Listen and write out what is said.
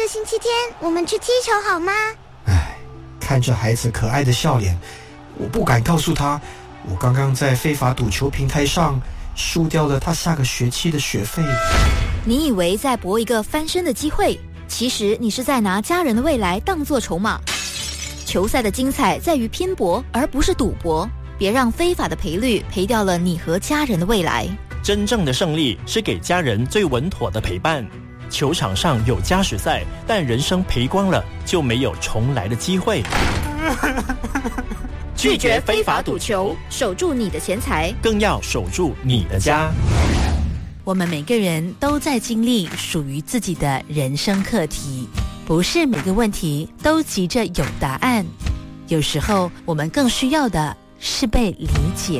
个星期天我们去踢球好吗？ 看着孩子可爱的笑脸，我不敢告诉他，我刚刚在非法赌球平台上输掉了他下个学期的学费。 你以为在搏一个翻身的机会，其实你是在拿家人的未来当作筹码。球赛的精彩在于拼搏，而不是赌博。别让非法的赔率赔掉了你和家人的未来。 真正的胜利是给家人最稳妥的陪伴。球场上有加时赛，但人生赔光了就没有重来的机会。 拒绝非法赌球，守住你的钱财， 更要守住你的家。 我们每个人都在经历属于自己的人生课题，不是每个问题都急着有答案，有时候我们更需要的是被理解。